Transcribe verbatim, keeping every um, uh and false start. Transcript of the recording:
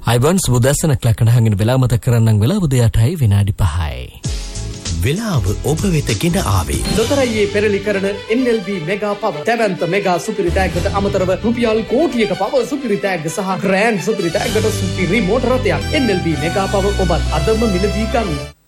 අයිබන් සුබදසන ක්ලකනහගෙන වෙලා මතක් කරන්නම් වෙලා උදේ අටයි විනාඩි පහයි. වෙලාව ඔබ වෙත ගෙන ආවේ. ලොතරැයියේ පෙරලි කරන එන් එල් බී මෙගා පවර්. දැවැන්ත මෙගා සුපිරි තෑග්ගට අමතරව රුපියල් කෝටියක පවර් සුපිරි තෑග්ග සහ ග්‍රෑන්ඩ් සුපිරි තෑග්ගට සුපිරි මෝටර රථයක්. එන් එල් බී මෙගා පවර් ඔබත් අදම මිලදී ගන්න.